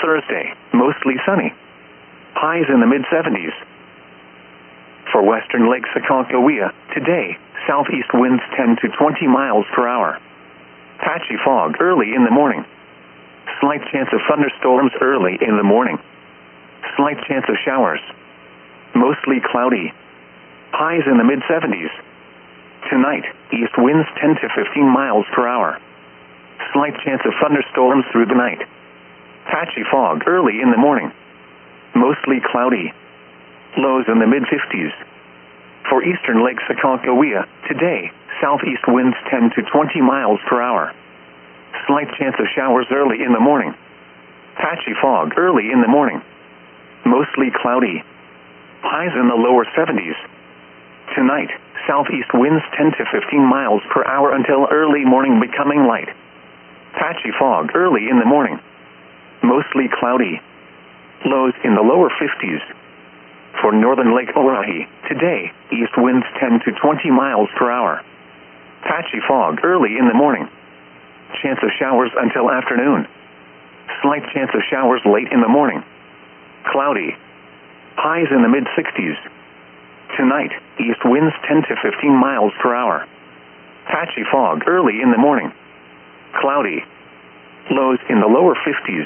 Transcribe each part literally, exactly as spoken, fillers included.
Thursday, mostly sunny. Highs in the mid seventies. For western Lake Sakakawea, today, southeast winds ten to twenty miles per hour. Patchy fog early in the morning. Slight chance of thunderstorms early in the morning. Slight chance of showers. Mostly cloudy. Highs in the mid seventies. Tonight, east winds ten to fifteen miles per hour. Slight chance of thunderstorms through the night. Patchy fog early in the morning. Mostly cloudy. Lows in the mid fifties. For eastern Lake Sakakawea, today, southeast winds ten to twenty miles per hour. Slight chance of showers early in the morning. Patchy fog early in the morning. Mostly cloudy. Highs in the lower seventies. Tonight, southeast winds ten to fifteen miles per hour until early morning, becoming light. Patchy fog early in the morning. Mostly cloudy. Lows in the lower fifties. For northern Lake Oahe, today, east winds ten to twenty miles per hour. Patchy fog early in the morning. Chance of showers until afternoon. Slight chance of showers late in the morning. Cloudy. Highs in the mid sixties. Tonight, east winds ten to fifteen miles per hour. Patchy fog early in the morning. Cloudy. Lows in the lower fifties.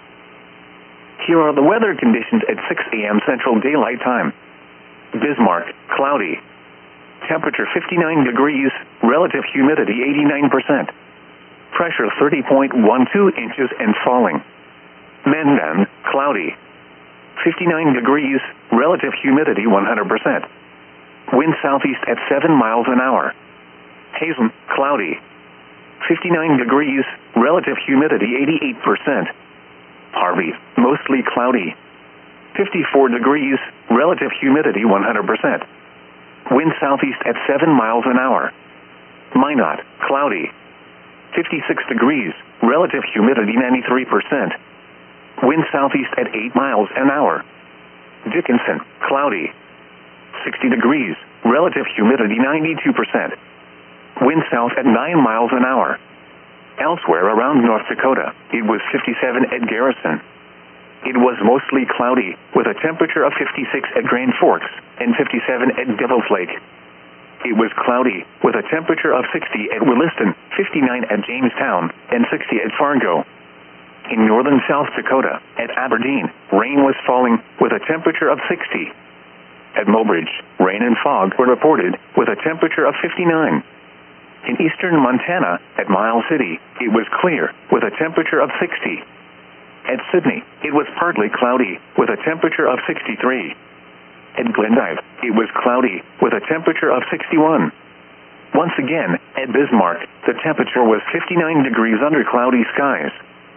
Here are the weather conditions at six a m Central Daylight Time. Bismarck, cloudy. Temperature fifty-nine degrees, relative humidity eighty-nine percent. Pressure thirty point one two inches and falling. Mandan, cloudy. fifty-nine degrees, relative humidity one hundred percent. Wind southeast at seven miles an hour. Hazen, cloudy. fifty-nine degrees, relative humidity eighty-eight percent. Harvey, mostly cloudy. fifty-four degrees, relative humidity one hundred percent. Wind southeast at seven miles an hour. Minot, cloudy. fifty-six degrees, relative humidity ninety-three percent. Wind southeast at eight miles an hour. Dickinson, cloudy. sixty degrees, relative humidity ninety-two percent. Wind south at nine miles an hour. Elsewhere around North Dakota, it was fifty-seven at Garrison. It was mostly cloudy, with a temperature of fifty-six at Grand Forks and fifty-seven at Devil's Lake. It was cloudy, with a temperature of sixty at Williston, fifty-nine at Jamestown, and sixty at Fargo. In northern South Dakota, at Aberdeen, rain was falling, with a temperature of sixty. At Mobridge, rain and fog were reported, with a temperature of fifty-nine. In eastern Montana, at Miles City, it was clear, with a temperature of sixty. At Sydney, it was partly cloudy, with a temperature of sixty-three. At Glendive, it was cloudy, with a temperature of sixty-one. Once again, at Bismarck, the temperature was fifty-nine degrees under cloudy skies.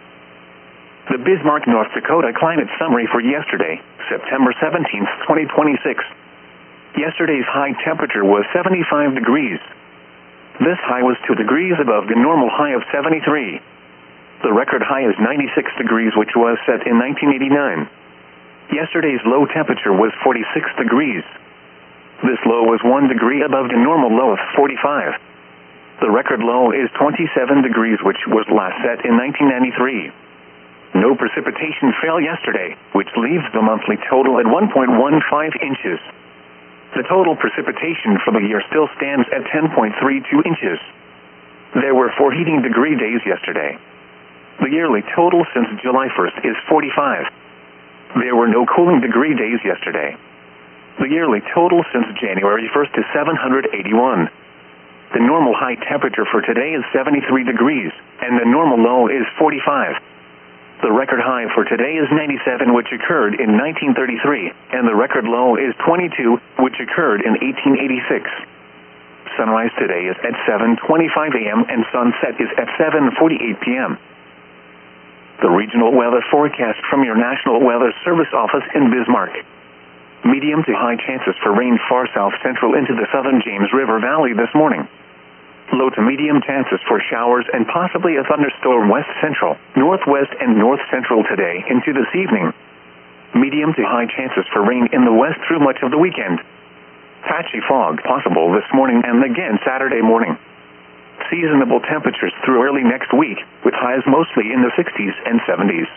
The Bismarck, North Dakota climate summary for yesterday, September seventeenth, twenty twenty-six. Yesterday's high temperature was seventy-five degrees. This high was two degrees above the normal high of seventy-three. The record high is ninety-six degrees, which was set in nineteen eighty-nine. Yesterday's low temperature was forty-six degrees. This low was one degree above the normal low of forty-five. The record low is twenty-seven degrees, which was last set in nineteen ninety-three. No precipitation fell yesterday, which leaves the monthly total at one point one five inches. The total precipitation for the year still stands at ten point three two inches. There were four heating degree days yesterday. The yearly total since July first is forty-five. There were no cooling degree days yesterday. The yearly total since January first is seven hundred eighty-one. The normal high temperature for today is seventy-three degrees, and the normal low is forty-five. The record high for today is ninety-seven, which occurred in nineteen thirty-three, and the record low is twenty-two, which occurred in eighteen eighty-six. Sunrise today is at seven twenty-five a m and sunset is at seven forty-eight p m The regional weather forecast from your National Weather Service office in Bismarck. Medium to high chances for rain far south central into the southern James River Valley this morning. Low to medium chances for showers and possibly a thunderstorm west central, northwest, and north central today into this evening. Medium to high chances for rain in the west through much of the weekend. Patchy fog possible this morning and again Saturday morning. Seasonable temperatures through early next week, with highs mostly in the sixties and seventies.